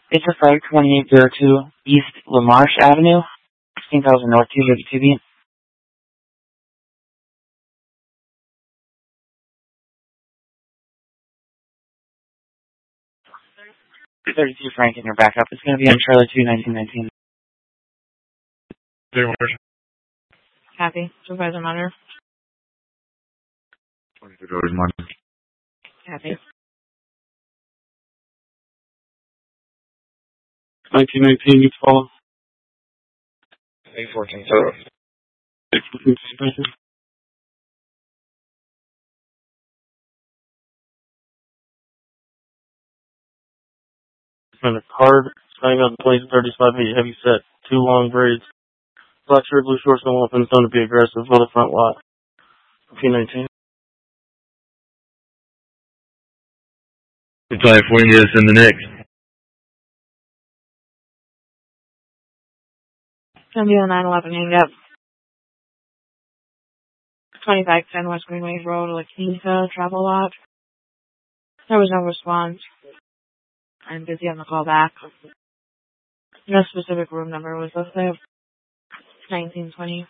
It's a 52802 East LaMarche Avenue, 16,000 North 252B. 32 Frank in your backup. It's going to be on Charlie 2, 1919. Kathy, Supervisor Monitor. 23 Doors Monitor. Kathy. 1919, you follow. 814, so. 814 suspension. And a card, signing out the place 35-8 heavy set, 2 long braids. Black shirt, blue shorts, no weapons, known to be aggressive on the front lot. P19. Reply 40 minutes in the next. Gonna be on 911 hang up. 2510 West Greenway Road, La Quinta, travel lot. There was no response. I'm busy on the call back. No specific room number was listed. 1920.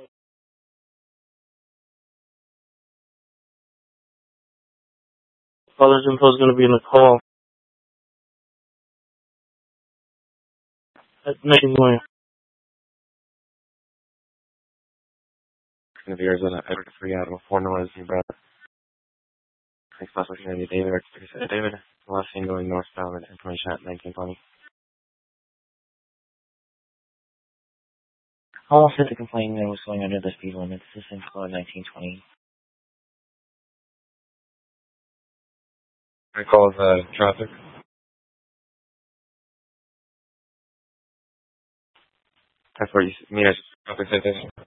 Father's info is going to be in the call. At 1920. Going to be Arizona, Edward 3 out of 4 noise, New Brad. Next bus was going to be David, David, last seen going northbound, information at 1920. Almost hit the complaint that was going under the speed limit. This is info 1920. I call traffic. That's what you mean as traffic citation.